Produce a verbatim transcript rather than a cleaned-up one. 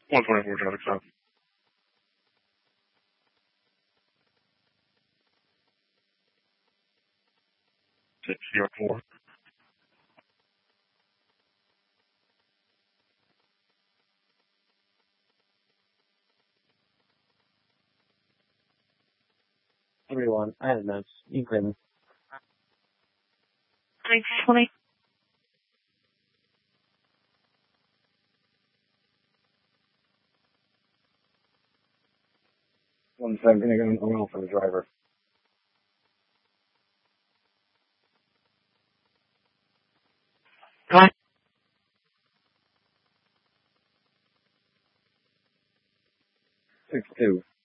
one twenty-four traffic stop. six zero four. Everyone, I have notes. You can. Thanks, twenty. One second, I'm going to go oil for the driver. Go ahead. Six two.